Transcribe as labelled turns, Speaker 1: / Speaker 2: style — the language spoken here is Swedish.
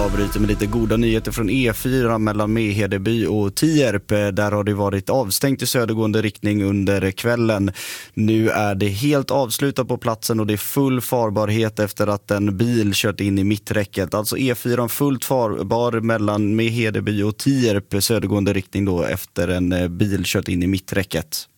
Speaker 1: avbryter med lite goda nyheter från E4 mellan Mehedeby och Tierp. Där har det varit avstängt i södergående riktning under kvällen. Nu är det helt avslutat på platsen och det är full farbarhet efter att en bil kört in i mitträcket. Alltså E4 fullt farbar mellan Mehedeby och Tierp, södergående riktning då, efter en bil kört in i mitträcket.